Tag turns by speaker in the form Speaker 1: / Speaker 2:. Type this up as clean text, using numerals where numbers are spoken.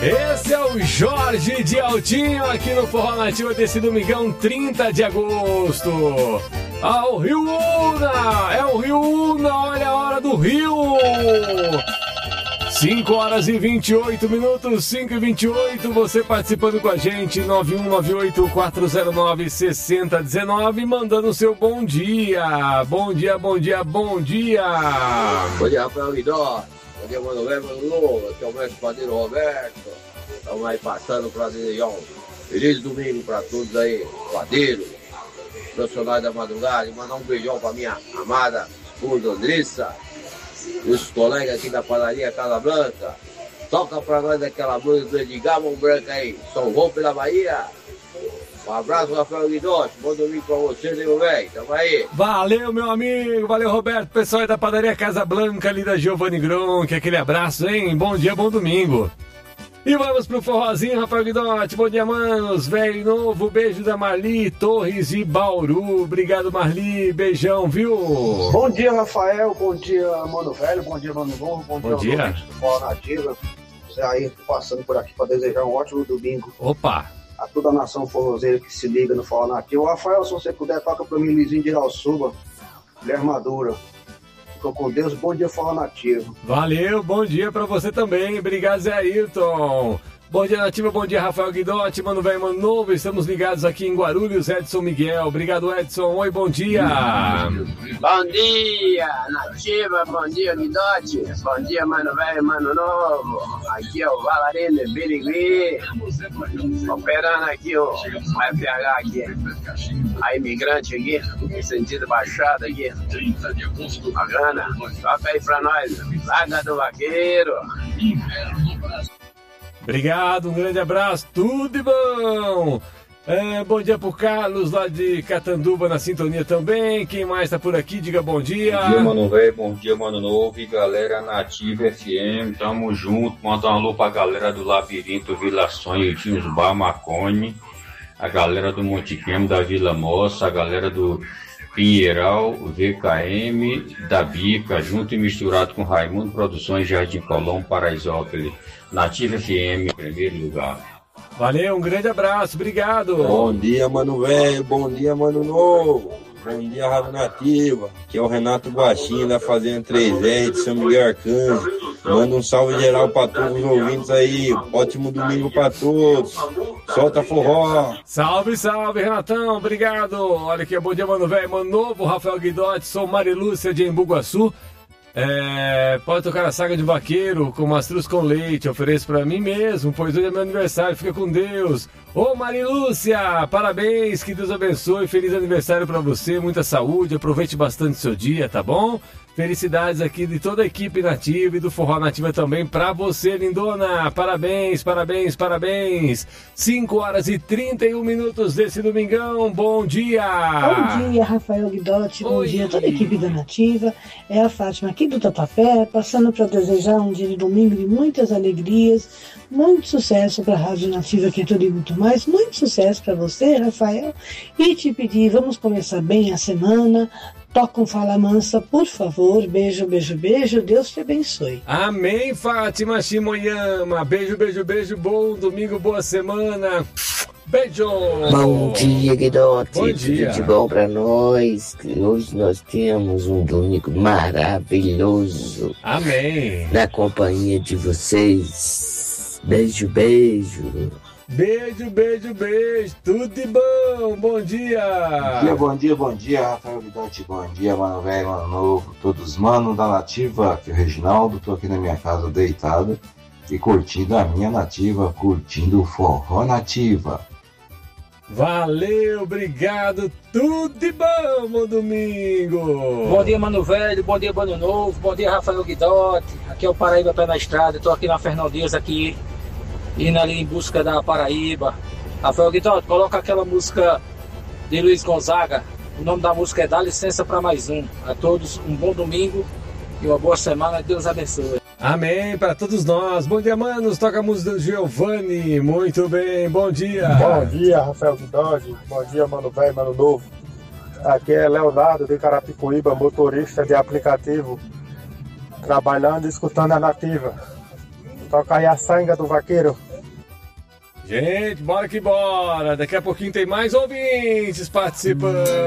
Speaker 1: Esse é o Jorge de Altinho aqui no Forró Nativa desse domingão 30 de agosto. Ao Rio Una, é o Rio Una, olha a hora do Rio. 5 horas e 28 minutos, 5 e 28, você participando com a gente, 9198-409-6019, mandando o seu bom dia. Bom dia, bom dia, bom dia.
Speaker 2: Bom dia, Rafael Guidó. Bom dia, Mano Velho, Mano Novo. Aqui é o mestre Padeiro Roberto. Estamos aí passando para desejar um feliz domingo para todos aí, padeiros, profissionais da madrugada. E mandar um beijão para minha amada esposa Andressa e os colegas aqui da padaria Casa Blanca. Toca para nós aquela música do Edgar Mão Branca aí, São João pela Bahia. Um abraço, Rafael Guidotti. Bom domingo pra você, meu velho. Tamo aí.
Speaker 1: Valeu, meu amigo. Valeu, Roberto. Pessoal aí da padaria Casa Blanca, ali da Giovanni Gronk. Aquele abraço, hein? Bom dia, bom domingo. E vamos pro forrozinho, Rafael Guidotti. Bom dia, manos. Velho e novo. Beijo da Marli Torres e Bauru. Obrigado, Marli. Beijão, viu?
Speaker 3: Bom dia, Rafael. Bom dia, Mano Velho. Bom dia, Mano Novo.
Speaker 1: Bom dia.
Speaker 3: Do Forró Nativa. Você aí passando por aqui para desejar um ótimo domingo.
Speaker 1: Opa.
Speaker 3: A toda a nação forrozeira que se liga no Forró Nativo. Rafael, se você puder, toca pra mim, Luizinho de Irauçuba, Guilherme Madura. Ficou com Deus, bom dia, Forró Nativo.
Speaker 1: Valeu, bom dia pra você também. Obrigado, Zé Ayrton. Bom dia, Nativa, bom dia, Rafael Guidotti, Mano Velho, Mano Novo. Estamos ligados aqui em Guarulhos, Edson Miguel. Obrigado, Edson. Oi, bom dia.
Speaker 4: Bom dia, Nativa, bom dia, Guidotti. Bom dia, Mano Velho, Mano Novo. Aqui é o Valarino de Birigui, operando aqui o FH aqui. A imigrante aqui, sentido baixado aqui. Bacana. Toca aí pra nós, Larga do Vaqueiro.
Speaker 1: Obrigado, um grande abraço, tudo de bom. Bom dia pro Carlos lá de Catanduva na sintonia também. Quem mais tá por aqui, diga bom dia.
Speaker 5: Bom dia, Mano Velho, bom dia, Mano Novo e galera Nativa FM, tamo junto. Manda um alô pra galera do Labirinto, Vila Sonho, Tinhos Bar, Macone, a galera do Monte Quemo, da Vila Moça, a galera do Pinheiral, VKM, da Bica, junto e misturado com Raimundo Produções, Jardim Colombo, Paraisópolis. Nativa FM, em primeiro lugar.
Speaker 1: Valeu, um grande abraço, obrigado.
Speaker 6: Bom dia, Mano Velho, bom dia, Mano Novo. Bom dia, Rádio Nativa. Aqui é o Renato Guaxinha, da Fazenda 3R, de São Miguel Arcanjo. Manda um salve geral pra todos os ouvintes aí. Ótimo domingo pra todos. Solta forró.
Speaker 1: Salve, salve, Renatão, obrigado. Olha aqui, bom dia, Mano Velho, Mano Novo, Rafael Guidotti, sou Marilúcia de Embu-Guaçu. Pode tocar a Saga de Vaqueiro com mastruz com leite. Ofereço pra mim mesmo, pois hoje é meu aniversário. Fica com Deus. Ô Marilúcia, parabéns, que Deus abençoe. Feliz aniversário pra você, muita saúde. Aproveite bastante seu dia, tá bom? Felicidades aqui de toda a equipe Nativa e do Forró Nativa também pra você, lindona. Parabéns, parabéns, parabéns. 5 horas e 31 minutos desse domingão. Bom dia.
Speaker 7: Bom dia, Rafael Guidotti. Bom dia a toda a equipe da Nativa. É a Fátima aqui do Tatuapé, passando para desejar um dia de domingo de muitas alegrias, muito sucesso para a Rádio Nativa, que é tudo e muito mais. Muito sucesso para você, Rafael. E te pedir, vamos começar bem a semana. Toca um Fala Mansa, por favor. Beijo, beijo, beijo. Deus te abençoe.
Speaker 1: Amém, Fátima Shimoyama. Beijo, beijo, beijo. Bom domingo, boa semana. Beijo.
Speaker 8: Bom dia, Guidotti.
Speaker 1: Bom dia.
Speaker 8: Tudo de bom pra nós. Hoje nós temos um domingo maravilhoso.
Speaker 1: Amém.
Speaker 8: Na companhia de vocês. Beijo, beijo.
Speaker 1: Beijo, beijo, beijo. Tudo de bom. Bom dia.
Speaker 9: Bom dia, Rafael Guidotti. Bom dia, Mano Velho, Mano Novo. Todos manos da Nativa, aqui é o Reginaldo. Tô aqui na minha casa deitado e curtindo a minha Nativa, curtindo o Forró Nativa.
Speaker 1: Valeu, obrigado. Tudo de bom, bom domingo.
Speaker 10: Bom dia, Mano Velho. Bom dia, Mano Novo. Bom dia, Rafael Guidotti. Aqui é o Paraíba Pé na Estrada. Tô aqui na Fernão Dias, aqui indo ali em busca da Paraíba. Rafael Guidotti, coloca aquela música de Luiz Gonzaga. O nome da música é Dá Licença para Mais Um. A todos um bom domingo e uma boa semana. Deus abençoe.
Speaker 1: Amém para todos nós. Bom dia, manos. Toca a música do Giovanni. Muito bem, bom dia.
Speaker 11: Bom dia, Rafael Guidotti. Bom dia, Mano Velho, Mano Novo. Aqui é Leonardo de Carapicuíba, motorista de aplicativo, trabalhando e escutando a Nativa. Toca aí a sanga do vaqueiro.
Speaker 1: Gente, bora que bora. Daqui a pouquinho tem mais ouvintes participando.